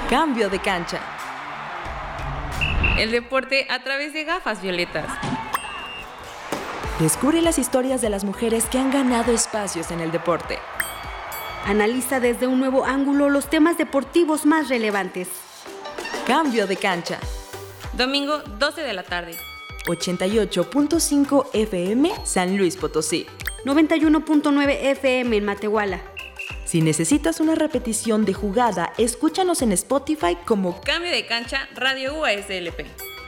Cambio de cancha. El deporte a través de gafas violetas. Descubre las historias de las mujeres que han ganado espacios en el deporte. Analiza desde un nuevo ángulo los temas deportivos más relevantes. Cambio de cancha. Domingo, 12 de la tarde. 88.5 FM San Luis Potosí. 91.9 FM en Matehuala. Si necesitas una repetición de jugada, escúchanos en Spotify como Cambio de cancha Radio UASLP.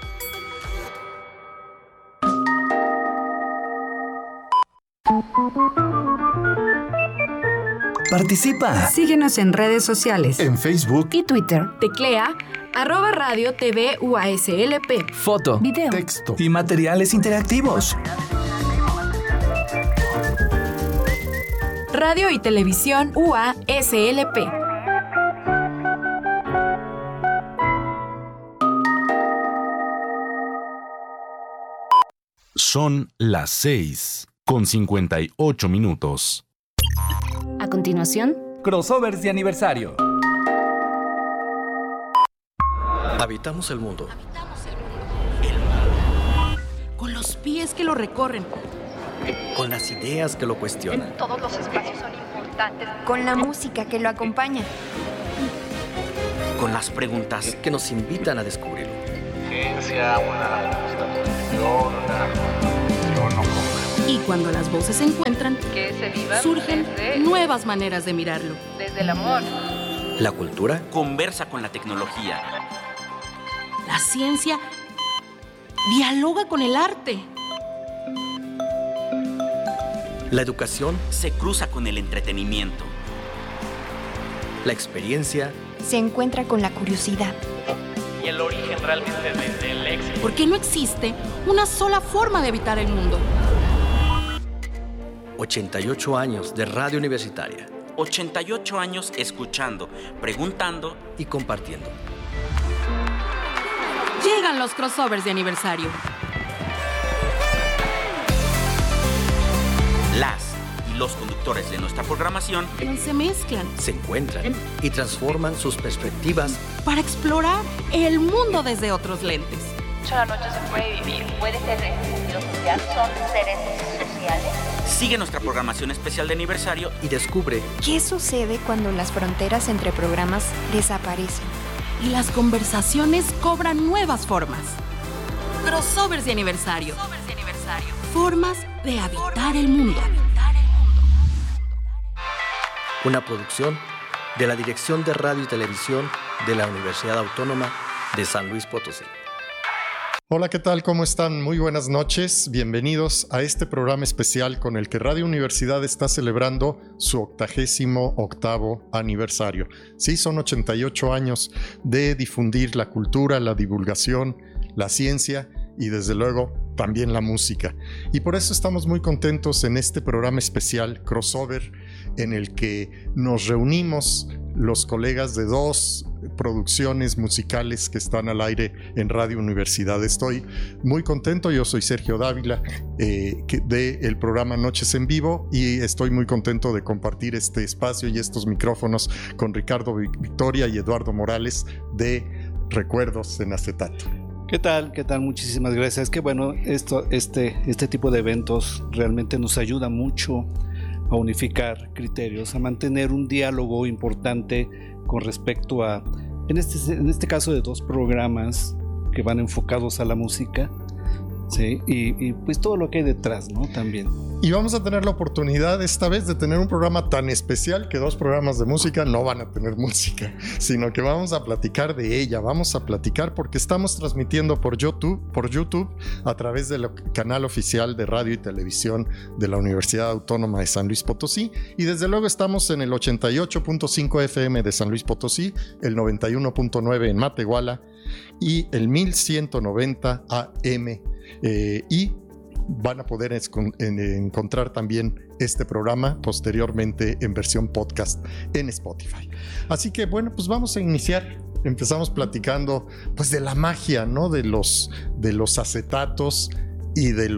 Participa. Síguenos en redes sociales. En Facebook y Twitter. Teclea @Radio TV UASLP. Foto, video, texto y materiales interactivos. Radio y Televisión UASLP. Son las 6:58. A continuación, crossovers de aniversario. Habitamos el mundo. Con los pies que lo recorren. Con las ideas que lo cuestionan. Todos los espacios son importantes. Con la música que lo acompaña. Con las preguntas que nos invitan a descubrirlo. Y cuando las voces se encuentran, Que se viva surgen nuevas maneras de mirarlo. desde el amor. La cultura conversa con la tecnología. La ciencia dialoga con el arte. La educación se cruza con el entretenimiento. La experiencia se encuentra con la curiosidad. Y el origen realmente del éxito. Porque no existe una sola forma de habitar el mundo. 88 años de radio universitaria. 88 años escuchando, preguntando y compartiendo. Llegan los crossovers de aniversario. Las y los conductores de nuestra programación se mezclan, se encuentran y transforman sus perspectivas para explorar el mundo desde otros lentes. La noche se puede vivir. Puede ser sentido social. Son seres sociales. Sigue nuestra programación especial de aniversario y descubre qué sucede cuando las fronteras entre programas desaparecen y las conversaciones cobran nuevas formas. Crossovers de aniversario. Formas de habitar el mundo. Una producción de la Dirección de Radio y Televisión de la Universidad Autónoma de San Luis Potosí. Hola, ¿qué tal? ¿Cómo están? Muy buenas noches. Bienvenidos a este programa especial con el que Radio Universidad está celebrando su 88º aniversario. Sí, son 88 años de difundir la cultura, la divulgación, la ciencia y desde luego también la música. Y por eso estamos muy contentos en este programa especial Crossover, en el que nos reunimos los colegas de dos producciones musicales que están al aire en Radio Universidad. Estoy muy contento, yo soy Sergio Dávila del programa Noches en Vivo y estoy muy contento de compartir este espacio y estos micrófonos con Ricardo Victoria y Eduardo Morales de Recuerdos en Acetato. ¿Qué tal? ¿Qué tal? Muchísimas gracias. Que bueno, este tipo de eventos realmente nos ayuda mucho a unificar criterios, a mantener un diálogo importante con respecto a, en este caso, de dos programas que van enfocados a la música, ¿sí? Y pues todo lo que hay detrás, ¿no? También. Y vamos a tener la oportunidad esta vez de tener un programa tan especial que dos programas de música no van a tener música, sino que vamos a platicar de ella, vamos a platicar porque estamos transmitiendo por YouTube a través del canal oficial de Radio y Televisión de la Universidad Autónoma de San Luis Potosí y desde luego estamos en el 88.5 FM de San Luis Potosí, el 91.9 en Matehuala y el 1190 AM y van a poder encontrar también este programa posteriormente en versión podcast en Spotify. Así que bueno, pues vamos a iniciar. Empezamos platicando pues de la magia, ¿no? De los acetatos y de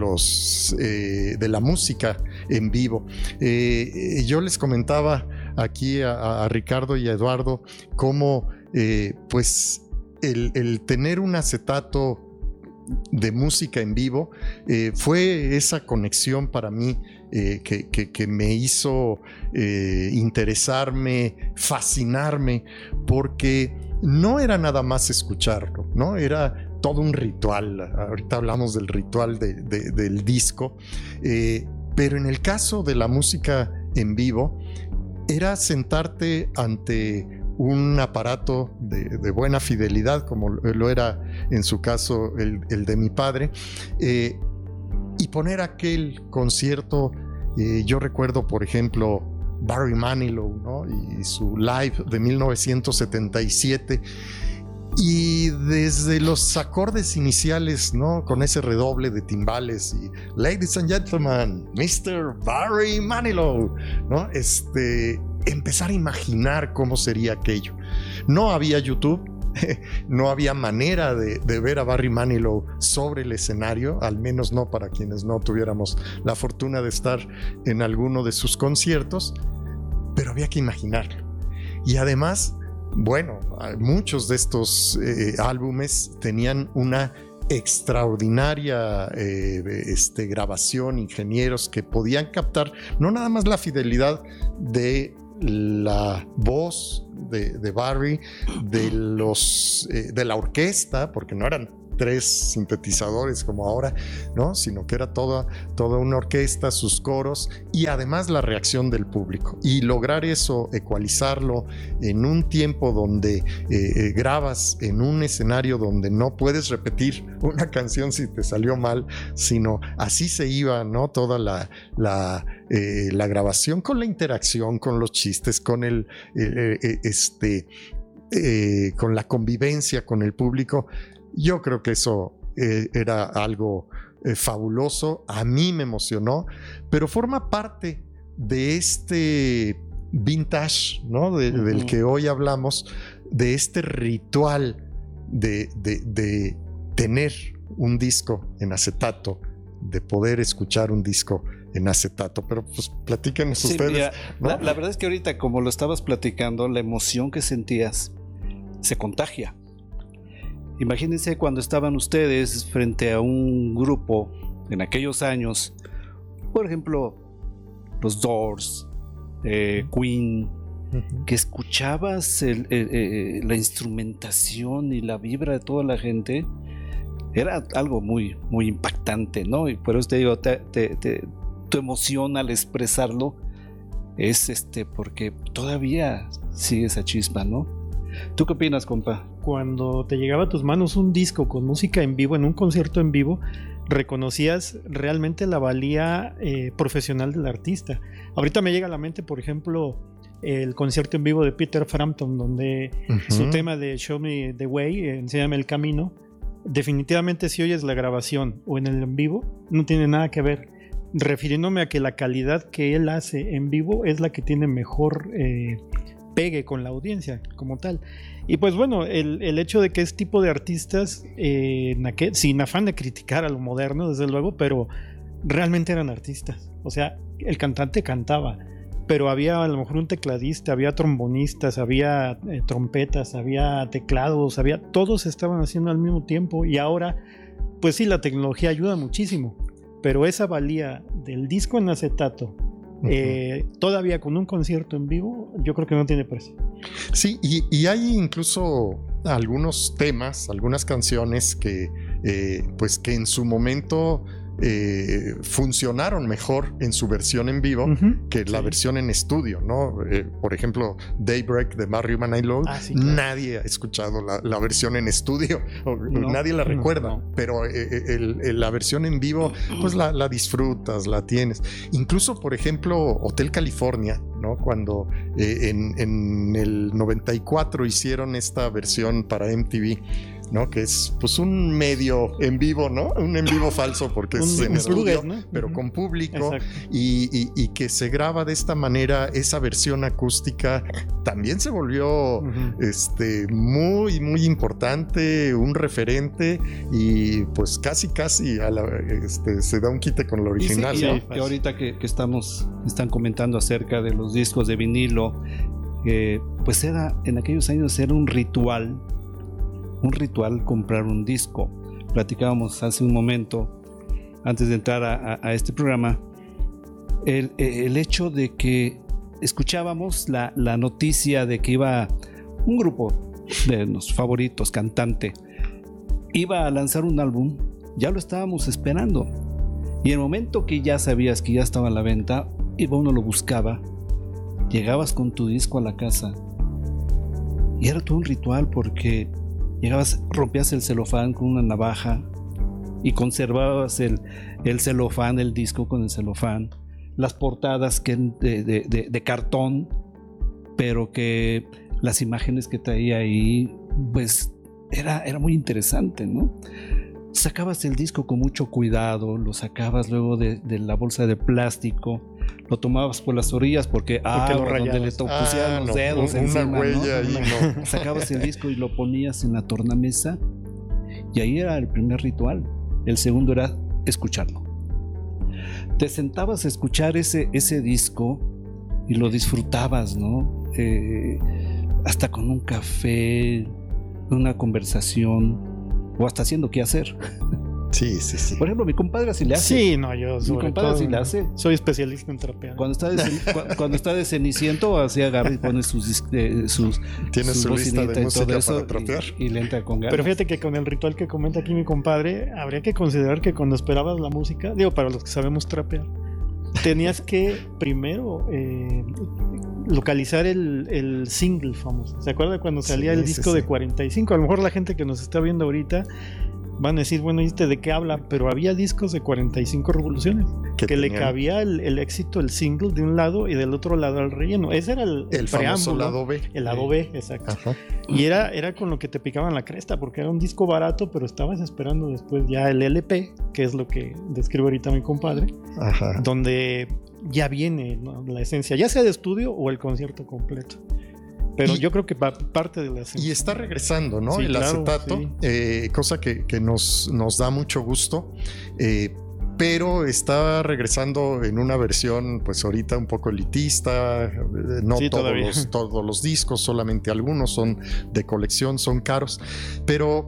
la música en vivo. Yo les comentaba aquí a Ricardo y a Eduardo cómo pues el tener un acetato de música en vivo fue esa conexión para mí que me hizo interesarme, fascinarme, porque no era nada más escucharlo, ¿no? Era todo un ritual. Ahorita hablamos del ritual del disco, pero en el caso de la música en vivo era sentarte ante un aparato de buena fidelidad, como lo era en su caso el de mi padre, y poner aquel concierto. Yo recuerdo, por ejemplo, Barry Manilow, ¿no? Y su live de 1977, y desde los acordes iniciales, ¿no? Con ese redoble de timbales y Ladies and Gentlemen, Mr. Barry Manilow, ¿no? Empezar a imaginar cómo sería aquello. No había YouTube, no había manera de ver a Barry Manilow sobre el escenario, al menos no para quienes no tuviéramos la fortuna de estar en alguno de sus conciertos, pero había que imaginarlo. Y además, bueno, muchos de estos álbumes tenían una extraordinaria grabación, ingenieros que podían captar no nada más la fidelidad de la voz de Barry, de la orquesta, porque no eran 3 sintetizadores como ahora, ¿no? Sino que era toda una orquesta, sus coros, y además la reacción del público. Y lograr eso, ecualizarlo en un tiempo donde grabas en un escenario donde no puedes repetir una canción si te salió mal, sino así se iba, ¿no? Toda la grabación, con la interacción, con los chistes, con con la convivencia con el público. Yo creo que eso era algo fabuloso. A mí me emocionó, pero forma parte de este vintage, ¿no? Del que hoy hablamos, de este ritual de tener un disco en acetato, de poder escuchar un disco en acetato. Pero pues platíquenos ustedes. Mira, ¿no? La verdad es que ahorita, como lo estabas platicando, la emoción que sentías se contagia. Imagínense cuando estaban ustedes frente a un grupo en aquellos años, por ejemplo, los Doors, Queen, que escuchabas la instrumentación y la vibra de toda la gente. Era algo muy, muy impactante, ¿no? Y por eso te digo, tu emoción al expresarlo es porque todavía sigue esa chispa, ¿no? ¿Tú qué opinas, compa? Cuando te llegaba a tus manos un disco con música en vivo, en un concierto en vivo, reconocías realmente la valía profesional del artista. Ahorita me llega a la mente, por ejemplo, el concierto en vivo de Peter Frampton, donde su tema de Show Me the Way, Enséñame el Camino, definitivamente si oyes la grabación o en el en vivo, no tiene nada que ver, refiriéndome a que la calidad que él hace en vivo es la que tiene mejor pegue con la audiencia como tal. Y pues bueno, el hecho de que este tipo de artistas, sin afán de criticar a lo moderno, desde luego, pero realmente eran artistas. O sea, el cantante cantaba, pero había a lo mejor un tecladista, había trombonistas, había trompetas, había teclados, todos estaban haciendo al mismo tiempo. Y ahora, pues sí, la tecnología ayuda muchísimo, pero esa valía del disco en acetato, todavía con un concierto en vivo, yo creo que no tiene precio. Sí, y hay incluso algunos temas, algunas canciones que en su momento funcionaron mejor en su versión en vivo que la versión en estudio, ¿no? Por ejemplo, Daybreak de Barry Manilow, claro. Nadie ha escuchado la versión en estudio, nadie la recuerda, pero la versión en vivo, pues la disfrutas, la tienes. Incluso, por ejemplo, Hotel California, ¿no? Cuando en el 94 hicieron esta versión para MTV, ¿no? Que es pues un medio en vivo, ¿no? Un en vivo falso porque es en estudio, ¿no? Pero con público, y que se graba de esta manera. Esa versión acústica también se volvió muy, muy importante, un referente, y pues casi se da un quite con lo original. Y ahorita que están comentando acerca de los discos de vinilo, pues en aquellos años era un ritual comprar un disco. Platicábamos hace un momento, antes de entrar a este programa, el hecho de que escuchábamos la noticia de que iba un grupo de los favoritos, cantante, iba a lanzar un álbum, ya lo estábamos esperando. Y en el momento que ya sabías que ya estaba a la venta, iba uno, lo buscaba, llegabas con tu disco a la casa y era todo un ritual, porque llegabas, rompías el celofán con una navaja y conservabas el celofán, el disco con el celofán, las portadas de cartón, pero que las imágenes que traía ahí, pues era muy interesante, ¿no? Sacabas el disco con mucho cuidado, lo sacabas luego de la bolsa de plástico, lo tomabas por las orillas porque donde le pusieran los dedos encima, una huella, ¿no? No. Sacabas el disco y lo ponías en la tornamesa, y ahí era el primer ritual. El segundo era escucharlo. Te sentabas a escuchar ese disco y lo disfrutabas, ¿no? Hasta con un café, una conversación, o hasta haciendo qué hacer. Sí. Por ejemplo, mi compadre así le hace. Sí, no, yo mi compadre así le hace. Soy especialista en trapear. Cuando está de Ceniciento, así agarra y pone tiene su lista de música para trapear y le entra con ganas. Pero fíjate que con el ritual que comenta aquí mi compadre, habría que considerar que cuando esperabas la música, para los que sabemos trapear, tenías que primero localizar el single famoso. ¿Se acuerda cuando salía el disco de 45? A lo mejor la gente que nos está viendo ahorita van a decir, bueno, ¿viste de qué habla? Pero había discos de 45 revoluciones que le cabía el éxito, el single de un lado, y del otro lado el relleno. Ese era el famoso lado B. El lado B, exacto. Ajá. Y era con lo que te picaban la cresta, porque era un disco barato, pero estabas esperando después ya el LP, que es lo que describe ahorita mi compadre. Ajá. Donde ya viene, ¿no?, la esencia, ya sea de estudio o el concierto completo. Pero yo creo que parte de la esencia. Y está regresando, ¿no? Sí, el acetato, sí. Cosa que nos da mucho gusto. Pero está regresando en una versión, pues ahorita un poco elitista. No sí, todos los discos, solamente algunos son de colección, son caros. Pero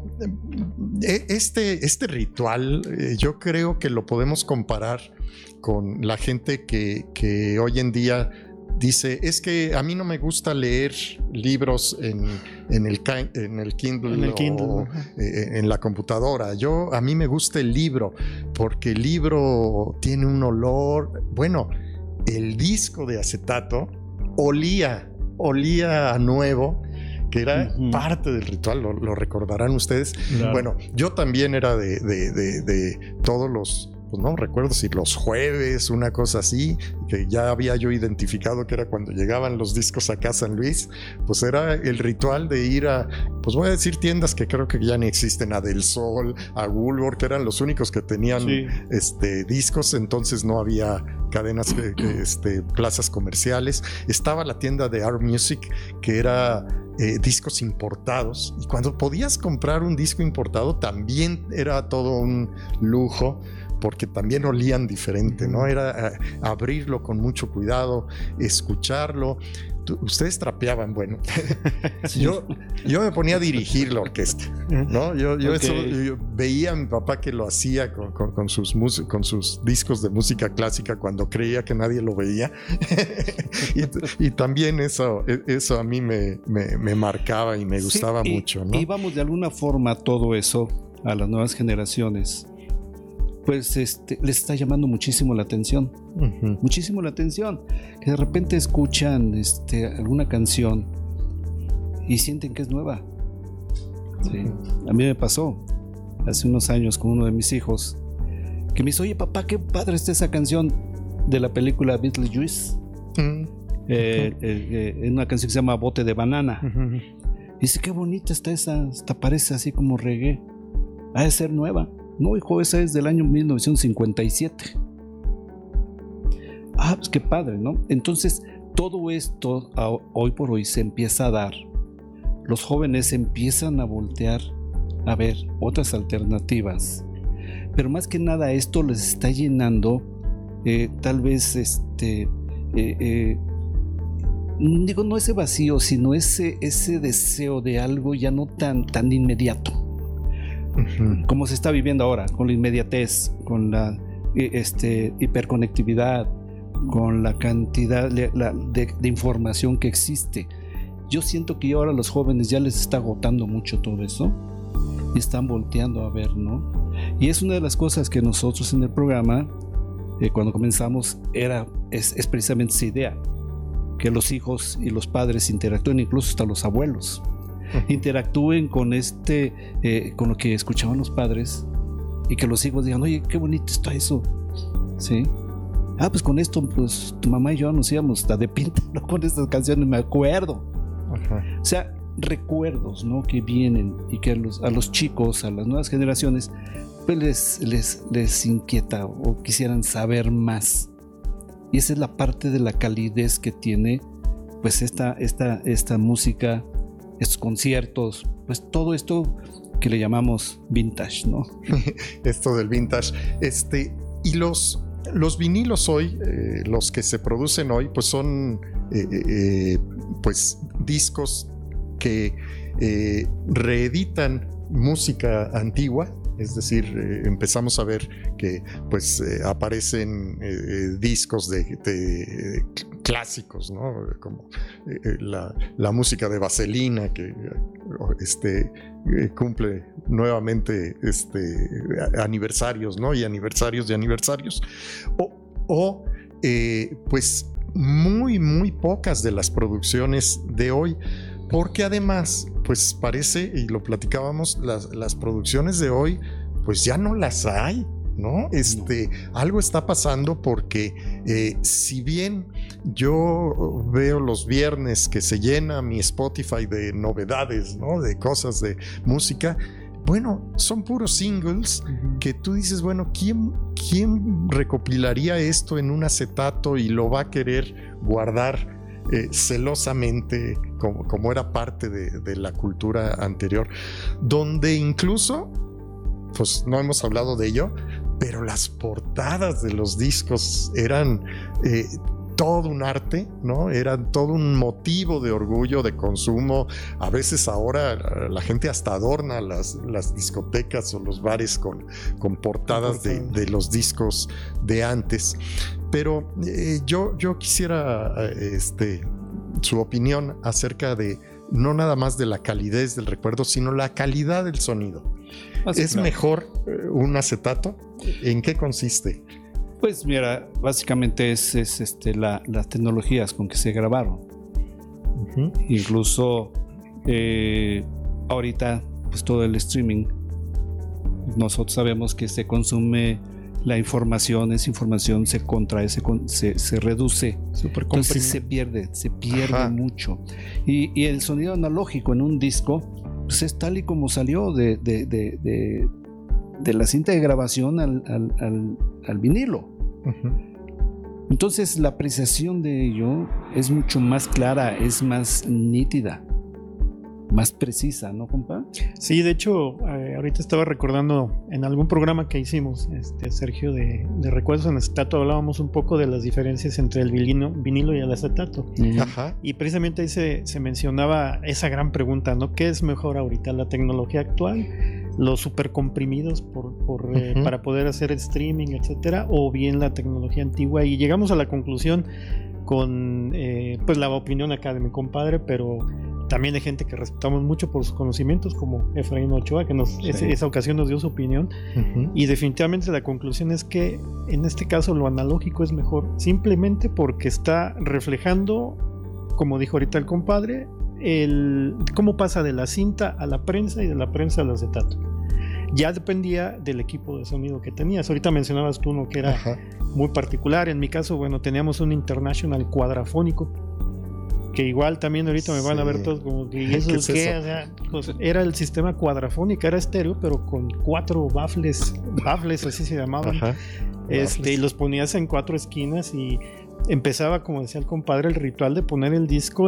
este ritual, yo creo que lo podemos comparar con la gente que hoy en día dice, es que a mí no me gusta leer libros en el Kindle o en la computadora. A mí me gusta el libro porque el libro tiene un olor. Bueno, el disco de acetato olía a nuevo, que era parte del ritual, lo recordarán ustedes. Claro. Bueno, yo también era de todos los, pues no recuerdo si los jueves, una cosa así, que ya había yo identificado que era cuando llegaban los discos acá a San Luis, pues era el ritual de ir a, pues voy a decir tiendas que creo que ya ni existen, a Del Sol, a Woolworth, que eran los únicos que tenían discos. Entonces no había cadenas, plazas comerciales. Estaba la tienda de Art Music, que era discos importados, y cuando podías comprar un disco importado también era todo un lujo, porque también olían diferente, ¿no? Era abrirlo con mucho cuidado, escucharlo. Ustedes trapeaban, bueno. yo me ponía a dirigir la orquesta, ¿no? Yo veía a mi papá que lo hacía con sus discos de música clásica cuando creía que nadie lo veía. y también eso a mí me marcaba y me gustaba mucho, ¿no? Y vamos de alguna forma todo eso a las nuevas generaciones, pues les está llamando muchísimo la atención. Muchísimo la atención, que de repente escuchan alguna canción y sienten que es nueva. Sí. A mí me pasó hace unos años con uno de mis hijos, que me dice, oye papá, qué padre está esa canción de la película Beetlejuice. Una canción que se llama Bote de Banana. Dice, qué bonita está esa, hasta parece así como reggae, ha de ser nueva. No, hijo, esa es del año 1957. Pues qué padre, ¿no? Entonces, todo esto hoy por hoy se empieza a dar. Los jóvenes empiezan a voltear a ver otras alternativas. Pero más que nada esto les está llenando tal vez digo, no ese vacío, sino ese deseo de algo ya no tan inmediato, como se está viviendo ahora, con la inmediatez, con la hiperconectividad, con la cantidad de información que existe. Yo siento que ahora a los jóvenes ya les está agotando mucho todo eso y están volteando a ver, ¿no? Y es una de las cosas que nosotros en el programa, cuando comenzamos, es precisamente esa idea, que los hijos y los padres interactúen, incluso hasta los abuelos interactúen con con lo que escuchaban los padres, y que los hijos digan, oye, qué bonito está eso, ¿sí? Pues con esto, pues tu mamá y yo nos íbamos hasta de pinta, ¿no? Con estas canciones, me acuerdo. O sea, recuerdos, ¿no? Que vienen y que a los chicos, a las nuevas generaciones, pues les inquieta o quisieran saber más. Y esa es la parte de la calidez que tiene, pues esta música, estos conciertos, pues todo esto que le llamamos vintage, ¿no? Esto del vintage. Y los vinilos hoy, los que se producen hoy, pues son pues discos que reeditan música antigua. Es decir, empezamos a ver que pues aparecen discos de clásicos, ¿no? Como la música de Vaselina, que cumple nuevamente aniversarios, ¿no? Y aniversarios de aniversarios. Pues muy pocas de las producciones de hoy. Porque además, pues parece, y lo platicábamos, las producciones de hoy, pues ya no las hay, ¿no? Algo está pasando porque si bien yo veo los viernes que se llena mi Spotify de novedades, ¿no? De cosas de música, bueno, son puros singles que tú dices, bueno, ¿quién recopilaría esto en un acetato y lo va a querer guardar celosamente como era parte de la cultura anterior, donde incluso, pues no hemos hablado de ello, pero las portadas de los discos eran todo un arte, ¿no? Eran todo un motivo de orgullo, de consumo. A veces ahora la gente hasta adorna las discotecas o los bares con portadas de los discos de antes. Pero yo quisiera su opinión acerca de no nada más de la calidez del recuerdo, sino la calidad del sonido. ¿Es mejor un acetato? ¿En qué consiste? Pues mira, básicamente es las tecnologías con que se grabaron. Incluso ahorita pues todo el streaming, nosotros sabemos que se consume la información, esa información se contrae, se reduce, entonces se pierde mucho. Y el sonido analógico en un disco pues es tal y como salió de la cinta de grabación al vinilo. Entonces la apreciación de ello es mucho más clara, es más nítida, más precisa, ¿no, compa? Sí, de hecho, ahorita estaba recordando en algún programa que hicimos, Sergio, de Recuerdos en Acetato, hablábamos un poco de las diferencias entre el vinilo y el acetato. Ajá. Y precisamente ahí se mencionaba esa gran pregunta, ¿no? ¿Qué es mejor ahorita, la tecnología actual, los supercomprimidos para poder hacer streaming, etcétera, o bien la tecnología antigua? Y llegamos a la conclusión con pues la opinión acá de mi compadre, pero también hay gente que respetamos mucho por sus conocimientos, como Efraín Ochoa, que esa ocasión nos dio su opinión. Y definitivamente la conclusión es que en este caso lo analógico es mejor, simplemente porque está reflejando, como dijo ahorita el compadre, cómo pasa de la cinta a la prensa y de la prensa al acetato. Ya dependía del equipo de sonido que tenías. Ahorita mencionabas tú uno que era muy particular. En mi caso, bueno, teníamos un International cuadrafónico, que igual también ahorita me van a ver todos como que ¿eso es qué? O sea, pues, era el sistema cuadrafónico, era estéreo, pero con 4 baffles así se llamaban. Y los ponías en 4 esquinas y empezaba, como decía el compadre, el ritual de poner el disco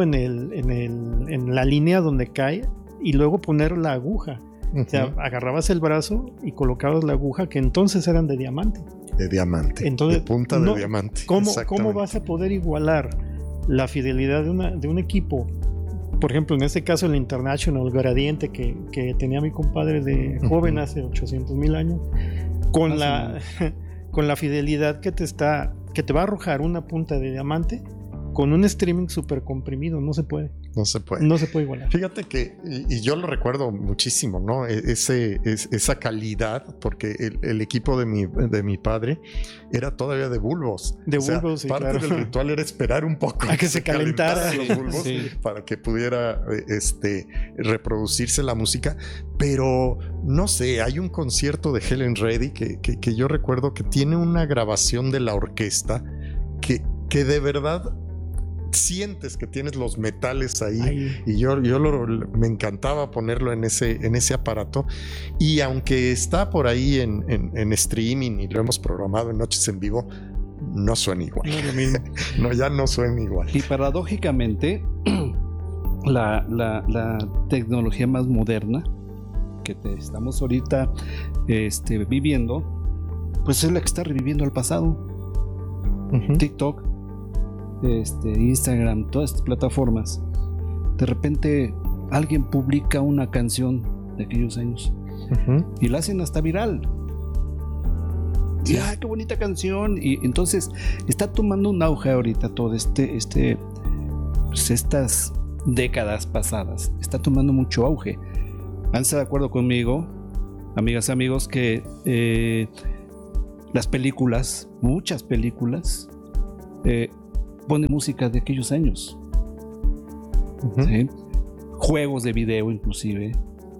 en la línea donde cae y luego poner la aguja. O sea, agarrabas el brazo y colocabas la aguja, que entonces eran de diamante. De diamante. Entonces, de punta de diamante. ¿Cómo vas a poder igualar la fidelidad de un equipo. Por ejemplo, en este caso el International Gradiente que tenía mi compadre de joven hace 800,000 años, con la fidelidad que te va a arrojar una punta de diamante con un streaming súper comprimido. No se puede. No se puede igualar. Fíjate que, y yo lo recuerdo muchísimo, ¿no? Esa calidad, porque el equipo de mi padre era todavía de bulbos. Bulbos, sí, parte del ritual era esperar un poco a que se calentara los bulbos, para que pudiera reproducirse la música. Pero no sé, hay un concierto de Helen Reddy que yo recuerdo que tiene una grabación de la orquesta que de verdad sientes que tienes los metales ahí. Y yo me encantaba ponerlo en ese aparato, y aunque está por ahí en streaming y lo hemos programado en noches en vivo, no suena igual. No, ya no suena igual. Y paradójicamente la tecnología más moderna que estamos ahorita viviendo, pues es la que está reviviendo el pasado. TikTok, Instagram, todas estas plataformas, de repente alguien publica una canción de aquellos años y la hacen hasta viral. Y qué bonita canción. Y entonces está tomando un auge ahorita todo pues estas décadas pasadas, está tomando mucho auge. ¿Han estado de acuerdo conmigo, amigas, amigos, que las películas, muchas películas, pone música de aquellos años? ¿Sí? Juegos de video, inclusive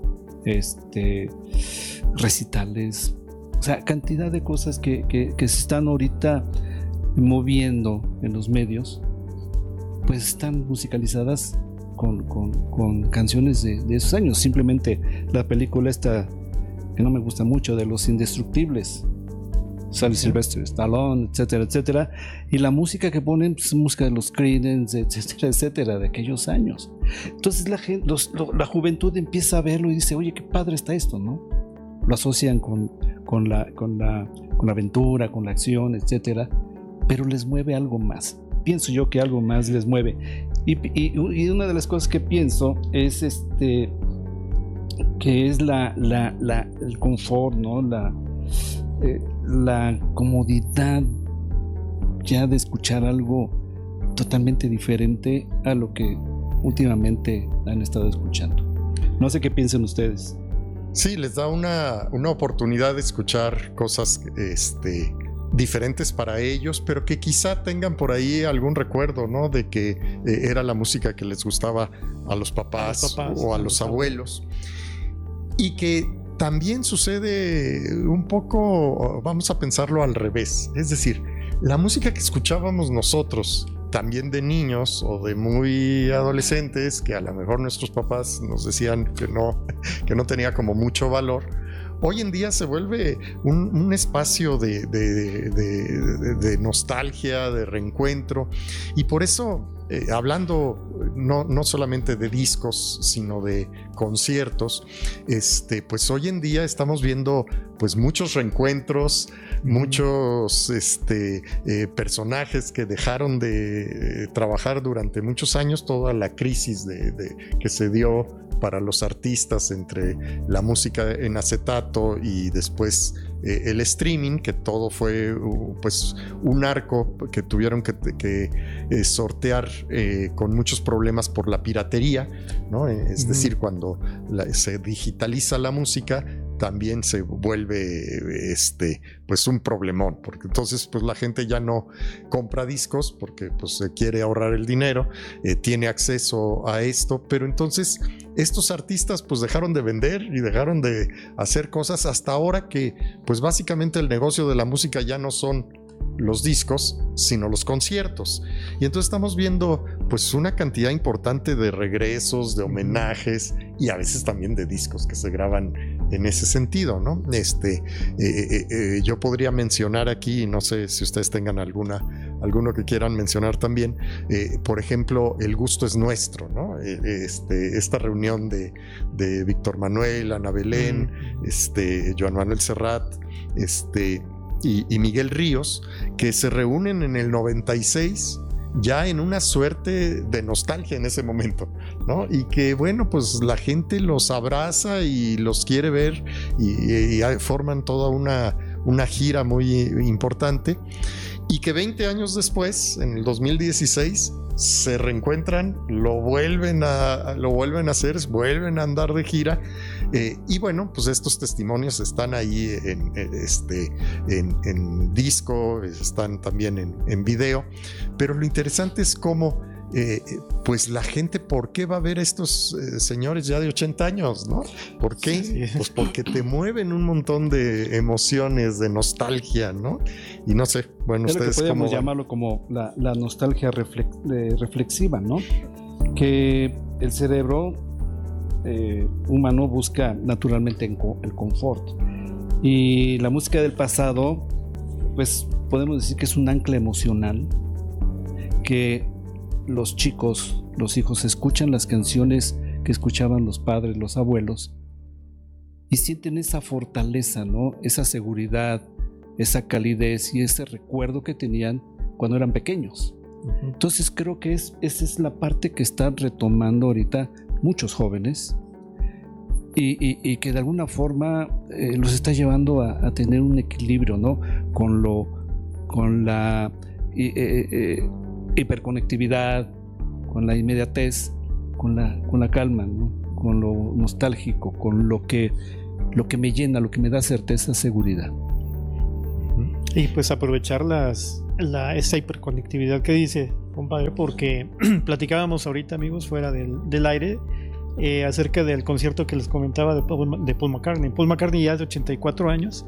recitales, o sea, cantidad de cosas que se están ahorita moviendo en los medios, pues están musicalizadas con canciones de esos años. Simplemente la película esta que no me gusta mucho, de Los Indestructibles, sale Sylvester Stallone, etcétera, etcétera, y la música que ponen, pues, música de los Creedence, etcétera, etcétera, de aquellos años. Entonces la juventud empieza a verlo y dice, oye, qué padre está esto, ¿no? Lo asocian con la aventura, con la acción, etcétera, pero les mueve algo más. Pienso yo que algo más les mueve. Y una de las cosas que pienso es que es el confort, ¿no? La comodidad ya de escuchar algo totalmente diferente a lo que últimamente han estado escuchando. No sé qué piensan ustedes. Sí, les da una oportunidad de escuchar cosas diferentes para ellos, pero que quizá tengan por ahí algún recuerdo, ¿no? De que era la música que les gustaba a los papás o a los abuelos. Y que también sucede un poco, vamos a pensarlo al revés, es decir, la música que escuchábamos nosotros, también de niños o de muy adolescentes, que a lo mejor nuestros papás nos decían que no tenía como mucho valor, hoy en día se vuelve un espacio de nostalgia, de reencuentro, y por eso, hablando no solamente de discos, sino de conciertos, pues hoy en día estamos viendo pues muchos reencuentros, muchos personajes que dejaron de trabajar durante muchos años, toda la crisis que se dio para los artistas entre la música en acetato y después el streaming, que todo fue pues un arco que tuvieron que sortear con muchos problemas por la piratería, ¿no? Es decir, cuando se digitaliza la música, también se vuelve pues un problemón, porque entonces pues la gente ya no compra discos porque pues se quiere ahorrar el dinero, tiene acceso a esto, pero entonces estos artistas pues dejaron de vender y dejaron de hacer cosas hasta ahora, que pues básicamente el negocio de la música ya no son los discos, sino los conciertos. Y entonces estamos viendo pues una cantidad importante de regresos, de homenajes y a veces también de discos que se graban en ese sentido, ¿no? Yo podría mencionar aquí, no sé si ustedes tengan alguno que quieran mencionar también, por ejemplo, El Gusto es Nuestro, ¿no? Esta reunión de Víctor Manuel, Ana Belén, Joan Manuel Serrat, y Miguel Ríos, que se reúnen en el 96 ya en una suerte de nostalgia en ese momento, ¿no? Y que bueno, pues la gente los abraza y los quiere ver y forman toda una gira muy importante, y que 20 años después, en el 2016, se reencuentran, lo vuelven a hacer, vuelven a andar de gira, y bueno, pues estos testimonios están ahí en disco, están también en video, pero lo interesante es cómo pues la gente, ¿por qué va a ver a estos señores ya de 80 años, no? ¿Por qué? Sí. Pues porque te mueven un montón de emociones, de nostalgia, ¿no? Y no sé, bueno, es ustedes lo que podemos llamarlo como la nostalgia reflexiva, ¿no? Que el cerebro humano busca naturalmente el confort, y la música del pasado, pues podemos decir que es un ancla emocional, que los chicos, los hijos escuchan las canciones que escuchaban los padres, los abuelos, y sienten esa fortaleza, ¿no? Esa seguridad, esa calidez y ese recuerdo que tenían cuando eran pequeños. Entonces creo que esa es la parte que están retomando ahorita muchos jóvenes, y que de alguna forma los está llevando a tener un equilibrio, ¿no? Con la hiperconectividad, con la inmediatez, con la calma, ¿no? Con lo nostálgico, con lo que me llena, lo que me da certeza, seguridad. Y pues aprovechar esa hiperconectividad que dice, compadre, porque platicábamos ahorita, amigos, fuera del aire, acerca del concierto que les comentaba de Paul McCartney. Paul McCartney ya de 84 años,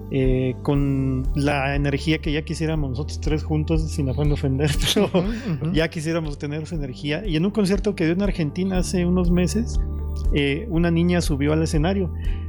con la energía que ya quisiéramos nosotros tres juntos, sin afán de ofender, pero ya quisiéramos tener esa energía. Y en un concierto que dio en Argentina hace unos meses, una niña subió al escenario.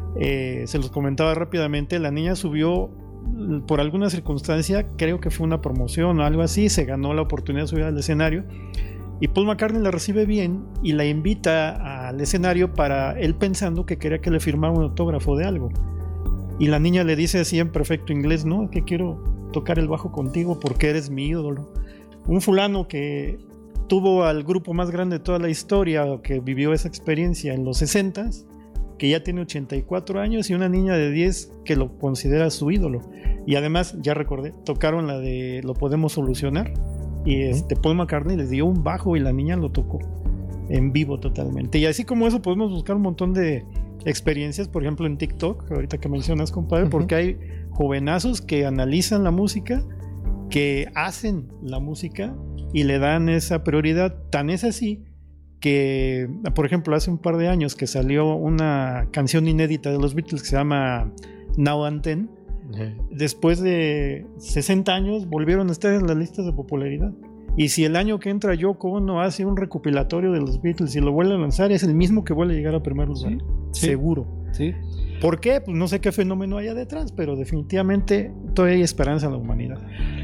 Se los comentaba rápidamente. La niña subió por alguna circunstancia, creo que fue una promoción o algo así, se ganó la oportunidad de subir al escenario, y Paul McCartney la recibe bien y la invita al escenario, para él pensando que quería que le firmara un autógrafo de algo. Y la niña le dice así en perfecto inglés, no, que quiero tocar el bajo contigo porque eres mi ídolo. Un fulano que tuvo al grupo más grande de toda la historia, o que vivió esa experiencia en los 60s, que ya tiene 84 años, y una niña de 10 que lo considera su ídolo. Y además, ya recordé, tocaron la de Lo Podemos Solucionar, y Paul McCartney les dio un bajo y la niña lo tocó en vivo totalmente. Y así como eso podemos buscar un montón de experiencias, por ejemplo en TikTok, ahorita que mencionas, compadre, porque hay jovenazos que analizan la música, que hacen la música y le dan esa prioridad. Tan es así que, por ejemplo, hace un par de años que salió una canción inédita de los Beatles que se llama Now and Then. Después de 60 años volvieron a estar en las listas de popularidad. Y si el año que entra Yoko Ono hace un recopilatorio de los Beatles y lo vuelve a lanzar, es el mismo que vuelve a llegar a primer lugar. Sí. Seguro. Sí. ¿Por qué? Pues no sé qué fenómeno haya detrás, pero definitivamente todavía hay esperanza en la humanidad.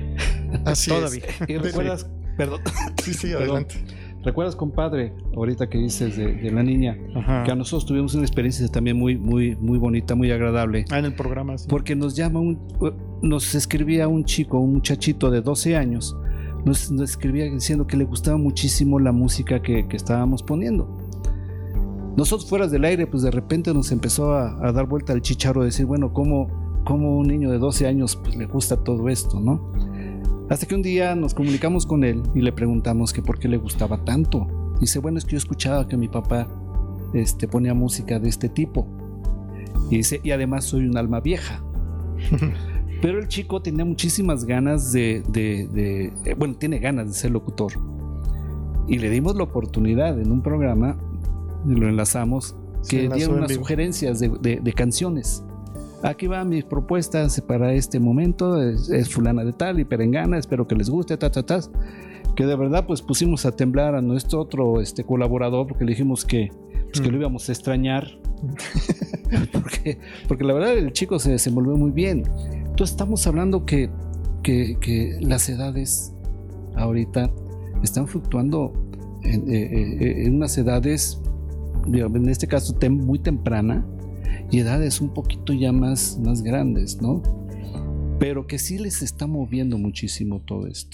Así todavía. ¿Y recuerdas? Perdón. Sí, adelante. ¿Recuerdas, compadre, ahorita que dices de la niña? Ajá. Que a nosotros tuvimos una experiencia también muy bonita, muy agradable. En el programa, sí. Porque nos escribía un muchachito de 12 años, nos escribía diciendo que le gustaba muchísimo la música que estábamos poniendo. Nosotros fuera del aire, pues de repente nos empezó a dar vuelta el chicharro, de decir, bueno, ¿cómo un niño de 12 años pues le gusta todo esto, ¿no? Hasta que un día nos comunicamos con él y le preguntamos que por qué le gustaba tanto. Dice, bueno, es que yo escuchaba que mi papá ponía música de este tipo. Y dice, y además soy un alma vieja. Pero el chico tenía muchísimas ganas bueno, tiene ganas de ser locutor. Y le dimos la oportunidad en un programa, y lo enlazamos, que dieron unas sugerencias de canciones. Aquí van mis propuestas para este momento, es fulana de tal y perengana, espero que les guste, que de verdad pues pusimos a temblar a nuestro otro colaborador, porque le dijimos que lo íbamos a extrañar, porque la verdad el chico se desenvolvió muy bien. Entonces estamos hablando que las edades ahorita están fluctuando en unas edades, en este caso muy temprana, y edades un poquito ya más grandes, ¿no? Pero que sí les está moviendo muchísimo todo esto.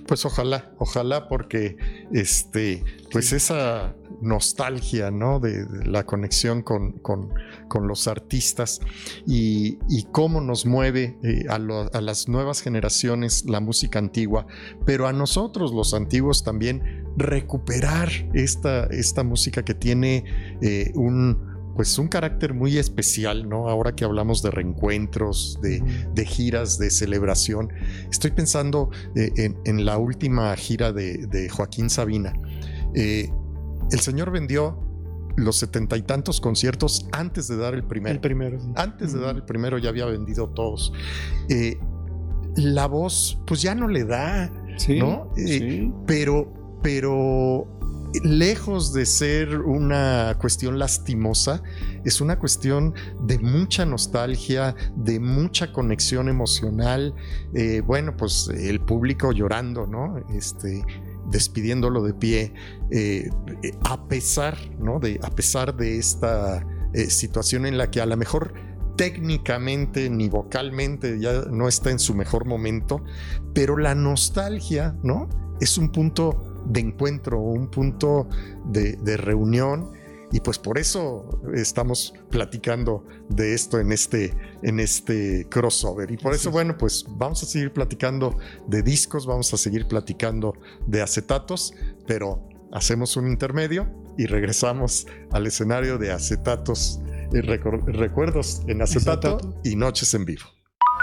Pues ojalá porque pues esa nostalgia, ¿no? de la conexión con los artistas y cómo nos mueve a las nuevas generaciones la música antigua, pero a nosotros los antiguos también recuperar esta música que tiene un carácter muy especial, ¿no? Ahora que hablamos de reencuentros, de giras, de celebración. Estoy pensando en la última gira de Joaquín Sabina. El señor vendió los 70 y tantos conciertos antes de dar el primero. El primero, sí. Antes de dar el primero ya había vendido todos. La voz, pues ya no le da, sí, ¿no? Sí. Pero lejos de ser una cuestión lastimosa, es una cuestión de mucha nostalgia, de mucha conexión emocional. Pues el público llorando, ¿no? Despidiéndolo de pie, a pesar, ¿no? A pesar de esta situación en la que a lo mejor técnicamente ni vocalmente ya no está en su mejor momento, pero la nostalgia, ¿no? Es un punto de encuentro, un punto de reunión, y pues por eso estamos platicando de esto en este crossover. Y por eso, bueno, pues vamos a seguir platicando de discos, vamos a seguir platicando de acetatos, pero hacemos un intermedio y regresamos al escenario de acetatos, recuerdos en acetato y noches en vivo.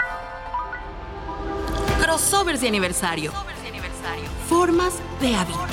Crossovers de aniversario. Formas de habitar.